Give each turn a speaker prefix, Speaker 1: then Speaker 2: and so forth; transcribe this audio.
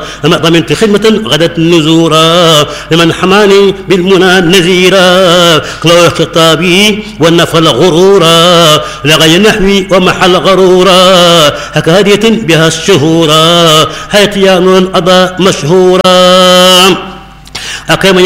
Speaker 1: لما ضمنت خدمة غدت نزورا لمن حماني بالمنى نزيرا كلو خطابي والنفل غرورا لغي نحوي ومحل غرورا هكهدية بها الشهورا حياتي نور أضاء مشهورا أقيم